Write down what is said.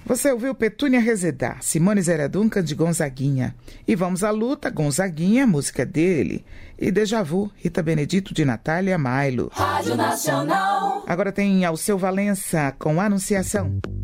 Você ouviu Petúnia Rezedá, Simone Zélia Duncan de Gonzaguinha. E Vamos à Luta, Gonzaguinha, música dele. E Déjà Vu, Rita Benedito de Natália Mailo. Rádio Nacional. Agora tem Alceu Valença com Anunciação.